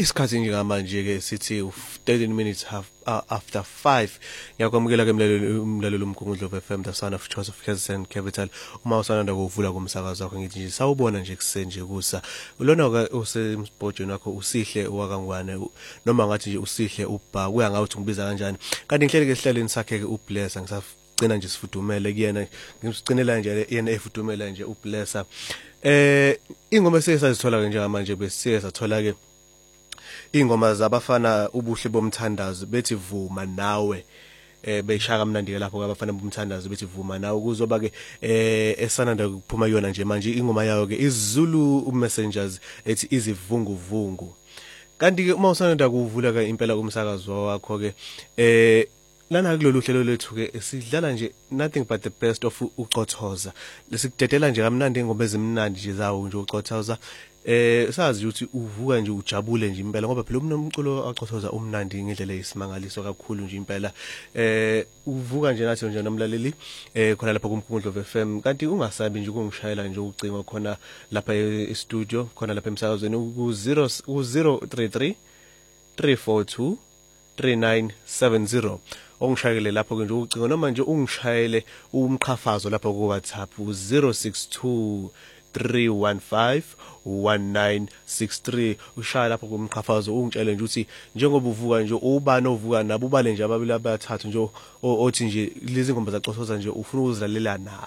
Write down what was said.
Isikhathi njengamanje ke sithi 13 minutes after 5. Ngiyakwamukela ke umlaleli umkhumbulo FM the son of Choice of Kaizen Capital. Uma usanda kuvula kumsakazo wakho ngithi nje sawubona nje kusenje kusa. Ulona ke usemsibhojweni wakho usihle wakangwane noma ngathi nje usihle ubha kuya ngathi ngibiza kanjani. Kanti ngihleli ke sihlaleni sakhe ke uBless ngisagcina nje sifudumele kuyena ngimsigcinela nje yena efudumela nje uBlessa. Ingoma sesizithola ke njengamanje bese sathola ke ingoma zabafana ubuhle bomthandazo bethi vuma nawe beyishaka mnandi ke lapho abafana bomthandazo bethi vuma nawe kuzoba ke esananda kuphuma yona nje manje ingoma yayo ke iZulu Messengers ethi izivunguvungu. Kanti ke uma usananda kuvula ke impela kumsakazo wakho ke lana kulolu hlelo lethu ke sidlala nje nothing but the best of uqothoza lesikudedela nje kamnandi ingoma ezimnandi nje zawo nje uqothoza sazi ukuthi uvuka nje ujabule nje impela ngoba phela umculo aqothoza umnandi ngendlela eyisimangaliso kakhulu nje impela uvuka nje nathi nje nomlaleli khona lapha kumkhumbulo FM kanti ungasabi nje ukungishayela nje ucingo khona lapha e-studio khona lapha emsakazweni ku033 342 3970 ongishayele lapho ke nje ucingo noma nje ungishayele umqhafazo lapho ku WhatsApp u062 315 1963 ushaya lapho kumqhafazo ungitshele nje ukuthi njengoba uvuka nje ubani ovuka nabo ubale nje ababili abathathu nje othi nje lezi ngoma zacothoza nje ufuna ukuzilalela na